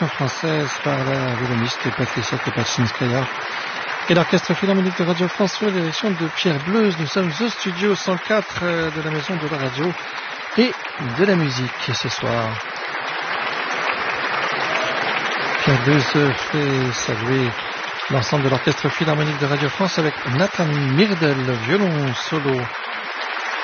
version française par la violoniste Patricia Kopachinskaya et l'Orchestre Philharmonique de Radio France sous la direction de Pierre Bleuze. Nous sommes au studio 104 de la Maison de la Radio et de la musique ce soir. Pierre Bleuze fait saluer l'ensemble de l'Orchestre Philharmonique de Radio France avec Nathan Myrdel, violon solo